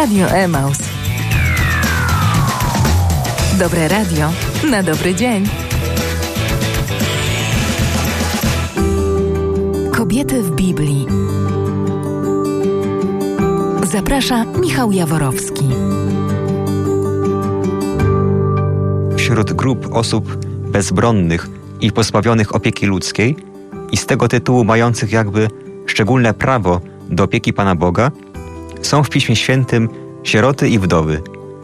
Radio Emaus. Dobre radio na dobry dzień. Kobiety w Biblii. Zaprasza Michał Jaworowski. Wśród grup osób bezbronnych i pozbawionych opieki ludzkiej i z tego tytułu mających jakby szczególne prawo do opieki Pana Boga, są w Piśmie Świętym sieroty i wdowy.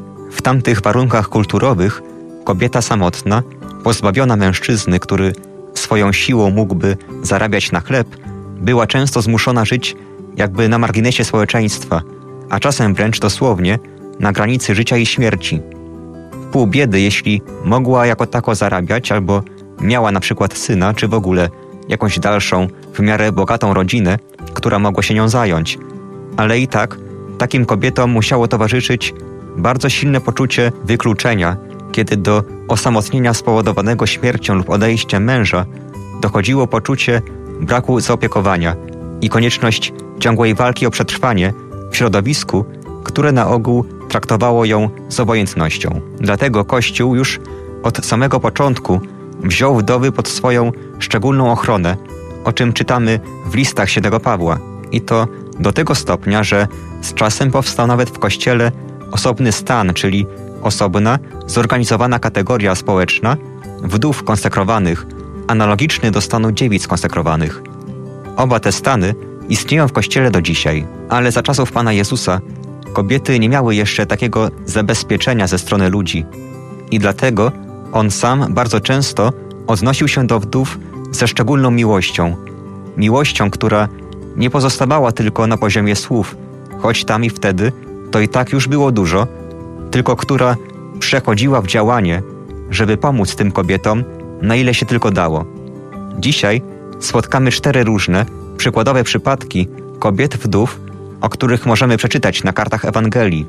W tamtych warunkach kulturowych kobieta samotna, pozbawiona mężczyzny, który swoją siłą mógłby zarabiać na chleb, była często zmuszona żyć jakby na marginesie społeczeństwa, a czasem wręcz dosłownie na granicy życia i śmierci. Pół biedy, jeśli mogła jako tako zarabiać albo miała na przykład syna, czy w ogóle jakąś dalszą, w miarę bogatą rodzinę, która mogła się nią zająć. Ale i tak takim kobietom musiało towarzyszyć bardzo silne poczucie wykluczenia, kiedy do osamotnienia spowodowanego śmiercią lub odejściem męża dochodziło poczucie braku zaopiekowania i konieczność ciągłej walki o przetrwanie w środowisku, które na ogół traktowało ją z obojętnością. Dlatego Kościół już od samego początku wziął wdowy pod swoją szczególną ochronę, o czym czytamy w listach świętego Pawła. I to do tego stopnia, że z czasem powstał nawet w Kościele osobny stan, czyli osobna, zorganizowana kategoria społeczna wdów konsekrowanych, analogiczny do stanu dziewic konsekrowanych. Oba te stany istnieją w Kościele do dzisiaj, ale za czasów Pana Jezusa kobiety nie miały jeszcze takiego zabezpieczenia ze strony ludzi i dlatego On sam bardzo często odnosił się do wdów ze szczególną miłością. Miłością, która nie pozostawała tylko na poziomie słów, choć tam i wtedy to i tak już było dużo, tylko która przechodziła w działanie, żeby pomóc tym kobietom, na ile się tylko dało. Dzisiaj spotkamy 4 różne, przykładowe przypadki kobiet wdów, o których możemy przeczytać na kartach Ewangelii.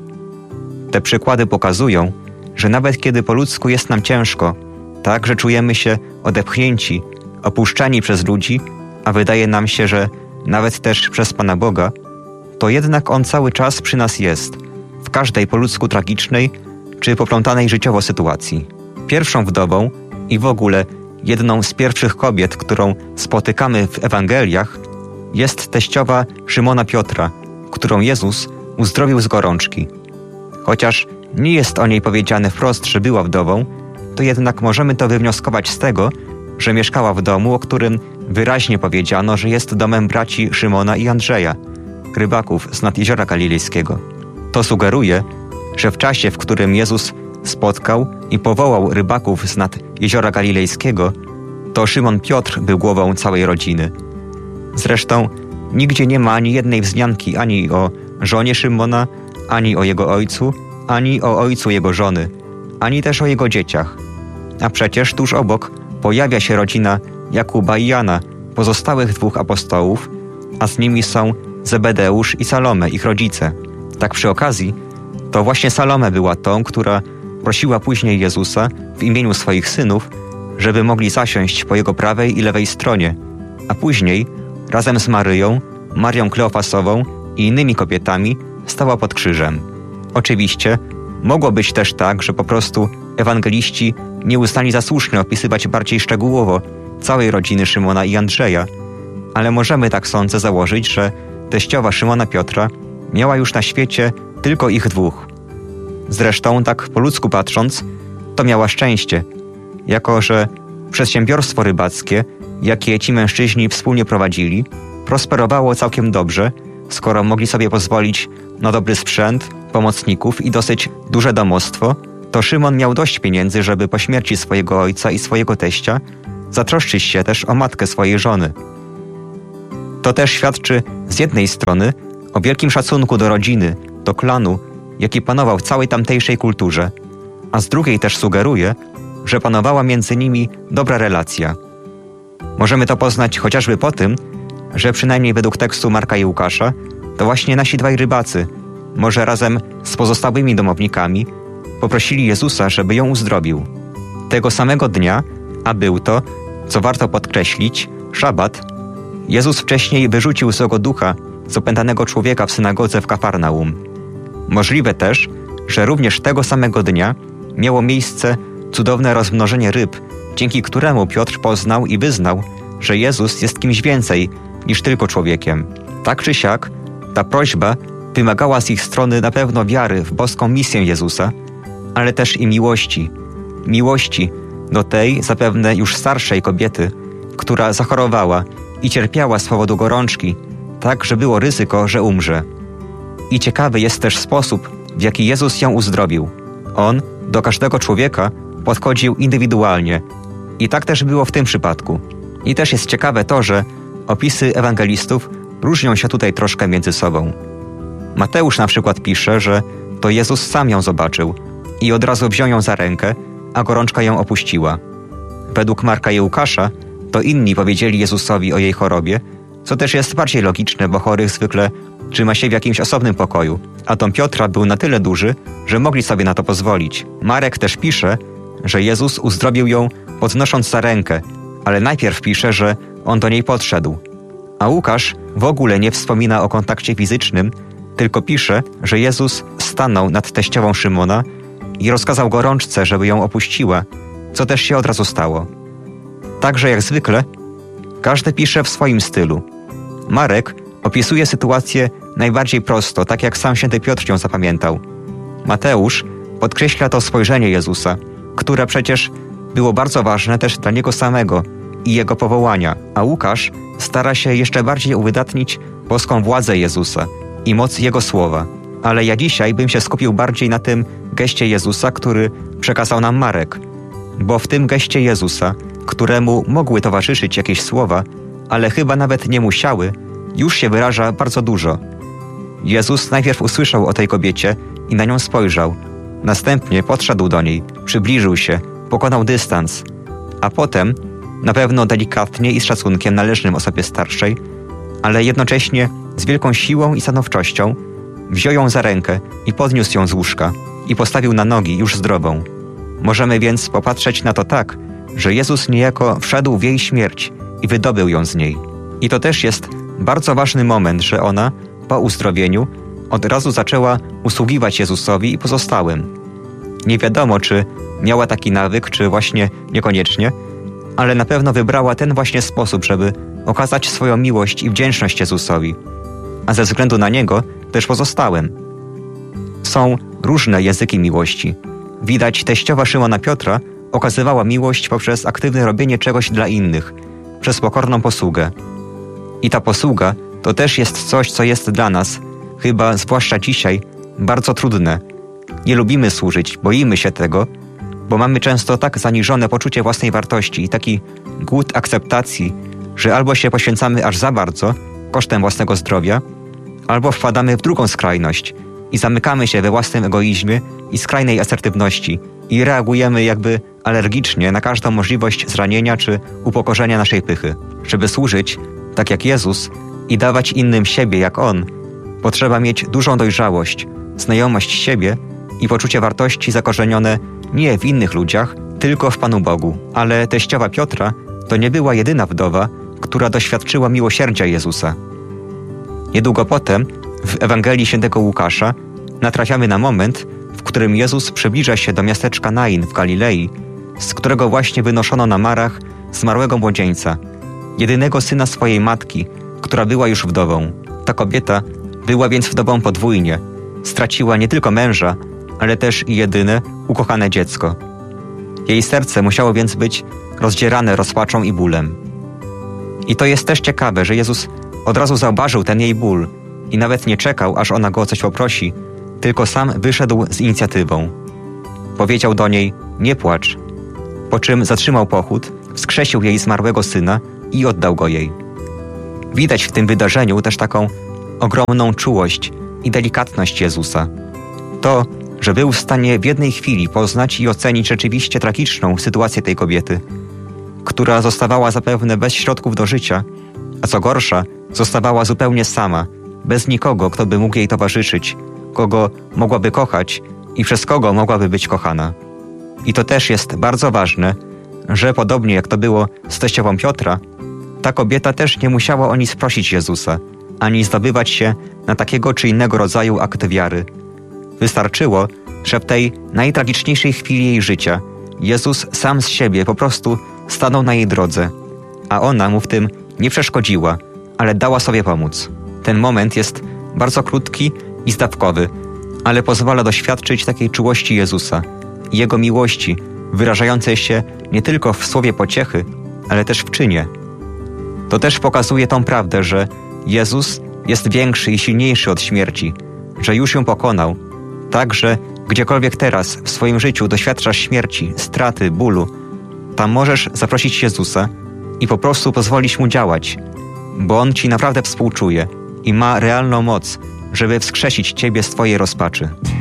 Te przykłady pokazują, że nawet kiedy po ludzku jest nam ciężko, tak, że czujemy się odepchnięci, opuszczani przez ludzi, a wydaje nam się, że nawet też przez Pana Boga, to jednak On cały czas przy nas jest, w każdej po ludzku tragicznej czy poplątanej życiowo sytuacji. Pierwszą wdową i w ogóle jedną z pierwszych kobiet, którą spotykamy w Ewangeliach, jest teściowa Szymona Piotra, którą Jezus uzdrowił z gorączki. Chociaż nie jest o niej powiedziane wprost, że była wdową, to jednak możemy to wywnioskować z tego, że mieszkała w domu, o którym wyraźnie powiedziano, że jest domem braci Szymona i Andrzeja, rybaków z nad Jeziora Galilejskiego. To sugeruje, że w czasie, w którym Jezus spotkał i powołał rybaków z nad Jeziora Galilejskiego, to Szymon Piotr był głową całej rodziny. Zresztą nigdzie nie ma ani jednej wzmianki ani o żonie Szymona, ani o jego ojcu, ani o ojcu jego żony, ani też o jego dzieciach. A przecież tuż obok pojawia się rodzina Jakuba i Jana, pozostałych 2 apostołów, a z nimi są Zebedeusz i Salome, ich rodzice. Tak przy okazji, to właśnie Salome była tą, która prosiła później Jezusa w imieniu swoich synów, żeby mogli zasiąść po Jego prawej i lewej stronie, a później razem z Maryją, Marią Kleofasową i innymi kobietami stała pod krzyżem. Oczywiście mogło być też tak, że po prostu ewangeliści nie uznali za słuszne opisywać bardziej szczegółowo całej rodziny Szymona i Andrzeja, ale możemy tak sądzę założyć, że teściowa Szymona Piotra miała już na świecie tylko ich 2. Zresztą, tak po ludzku patrząc, to miała szczęście, jako że przedsiębiorstwo rybackie, jakie ci mężczyźni wspólnie prowadzili, prosperowało całkiem dobrze, skoro mogli sobie pozwolić na dobry sprzęt, pomocników i dosyć duże domostwo, to Szymon miał dość pieniędzy, żeby po śmierci swojego ojca i swojego teścia zatroszczyć się też o matkę swojej żony. To też świadczy z jednej strony o wielkim szacunku do rodziny, do klanu, jaki panował w całej tamtejszej kulturze, a z drugiej też sugeruje, że panowała między nimi dobra relacja. Możemy to poznać chociażby po tym, że przynajmniej według tekstu Marka i Łukasza, to właśnie nasi 2 rybacy, może razem z pozostałymi domownikami, poprosili Jezusa, żeby ją uzdrowił. Tego samego dnia, a był to, co warto podkreślić, szabat, Jezus wcześniej wyrzucił złego ducha z opętanego człowieka w synagodze w Kafarnaum. Możliwe też, że również tego samego dnia miało miejsce cudowne rozmnożenie ryb, dzięki któremu Piotr poznał i wyznał, że Jezus jest kimś więcej niż tylko człowiekiem. Tak czy siak, ta prośba wymagała z ich strony na pewno wiary w boską misję Jezusa, ale też i miłości. Miłości do tej zapewne już starszej kobiety, która zachorowała i cierpiała z powodu gorączki, tak że było ryzyko, że umrze. I ciekawy jest też sposób, w jaki Jezus ją uzdrowił. On do każdego człowieka podchodził indywidualnie. I tak też było w tym przypadku. I też jest ciekawe to, że opisy ewangelistów różnią się tutaj troszkę między sobą. Mateusz na przykład pisze, że to Jezus sam ją zobaczył i od razu wziął ją za rękę, a gorączka ją opuściła. Według Marka i Łukasza to inni powiedzieli Jezusowi o jej chorobie, co też jest bardziej logiczne, bo chorych zwykle trzyma się w jakimś osobnym pokoju, a dom Piotra był na tyle duży, że mogli sobie na to pozwolić. Marek też pisze, że Jezus uzdrowił ją podnosząc za rękę, ale najpierw pisze, że on do niej podszedł. A Łukasz w ogóle nie wspomina o kontakcie fizycznym, tylko pisze, że Jezus stanął nad teściową Szymona i rozkazał gorączce, żeby ją opuściła, co też się od razu stało. Także jak zwykle, każdy pisze w swoim stylu. Marek opisuje sytuację najbardziej prosto, tak jak sam święty Piotr ją zapamiętał. Mateusz podkreśla to spojrzenie Jezusa, które przecież było bardzo ważne też dla niego samego i jego powołania, a Łukasz stara się jeszcze bardziej uwydatnić boską władzę Jezusa i moc Jego słowa. Ale ja dzisiaj bym się skupił bardziej na tym geście Jezusa, który przekazał nam Marek, bo w tym geście Jezusa, któremu mogły towarzyszyć jakieś słowa, ale chyba nawet nie musiały, już się wyraża bardzo dużo. Jezus najpierw usłyszał o tej kobiecie i na nią spojrzał. Następnie podszedł do niej, przybliżył się, pokonał dystans, a potem, na pewno delikatnie i z szacunkiem należnym osobie starszej, ale jednocześnie z wielką siłą i stanowczością, wziął ją za rękę i podniósł ją z łóżka i postawił na nogi już zdrową. Możemy więc popatrzeć na to tak, że Jezus niejako wszedł w jej śmierć i wydobył ją z niej. I to też jest bardzo ważny moment, że ona, po uzdrowieniu, od razu zaczęła usługiwać Jezusowi i pozostałym. Nie wiadomo, czy miała taki nawyk, czy właśnie niekoniecznie, ale na pewno wybrała ten właśnie sposób, żeby okazać swoją miłość i wdzięczność Jezusowi, a ze względu na Niego też pozostałym. Są różne języki miłości. Widać, teściowa Szymona Piotra okazywała miłość poprzez aktywne robienie czegoś dla innych, przez pokorną posługę. I ta posługa to też jest coś, co jest dla nas, chyba zwłaszcza dzisiaj, bardzo trudne. Nie lubimy służyć, boimy się tego, bo mamy często tak zaniżone poczucie własnej wartości i taki głód akceptacji, że albo się poświęcamy aż za bardzo, kosztem własnego zdrowia, albo wpadamy w drugą skrajność i zamykamy się we własnym egoizmie i skrajnej asertywności i reagujemy jakby alergicznie na każdą możliwość zranienia czy upokorzenia naszej pychy. Żeby służyć, tak jak Jezus, i dawać innym siebie jak On, potrzeba mieć dużą dojrzałość, znajomość siebie i poczucie wartości zakorzenione nie w innych ludziach, tylko w Panu Bogu. Ale teściowa Piotra to nie była jedyna wdowa, która doświadczyła miłosierdzia Jezusa. Niedługo potem, w Ewangelii Świętego Łukasza, natrafiamy na moment, w którym Jezus przybliża się do miasteczka Nain w Galilei, z którego właśnie wynoszono na marach zmarłego młodzieńca, jedynego syna swojej matki, która była już wdową. Ta kobieta była więc wdową podwójnie. Straciła nie tylko męża, ale też i jedyne, ukochane dziecko. Jej serce musiało więc być rozdzierane rozpaczą i bólem. I to jest też ciekawe, że Jezus od razu zauważył ten jej ból i nawet nie czekał, aż ona go o coś poprosi, tylko sam wyszedł z inicjatywą. Powiedział do niej: nie płacz, po czym zatrzymał pochód, wskrzesił jej zmarłego syna i oddał go jej. Widać w tym wydarzeniu też taką ogromną czułość i delikatność Jezusa. To, że był w stanie w jednej chwili poznać i ocenić rzeczywiście tragiczną sytuację tej kobiety, która zostawała zapewne bez środków do życia, a co gorsza, zostawała zupełnie sama, bez nikogo, kto by mógł jej towarzyszyć, kogo mogłaby kochać i przez kogo mogłaby być kochana. I to też jest bardzo ważne, że podobnie jak to było z teściową Piotra, ta kobieta też nie musiała o nic prosić Jezusa, ani zdobywać się na takiego czy innego rodzaju akt wiary. Wystarczyło, że w tej najtragiczniejszej chwili jej życia Jezus sam z siebie po prostu stanął na jej drodze, a ona mu w tym nie przeszkodziła, ale dała sobie pomóc. Ten moment jest bardzo krótki i zdawkowy, ale pozwala doświadczyć takiej czułości Jezusa i Jego miłości, wyrażającej się nie tylko w słowie pociechy, ale też w czynie. To też pokazuje tą prawdę, że Jezus jest większy i silniejszy od śmierci, że już ją pokonał, tak że gdziekolwiek teraz w swoim życiu doświadczasz śmierci, straty, bólu, tam możesz zaprosić Jezusa i po prostu pozwolić Mu działać, bo On Ci naprawdę współczuje i ma realną moc, żeby wskrzesić Ciebie z Twojej rozpaczy.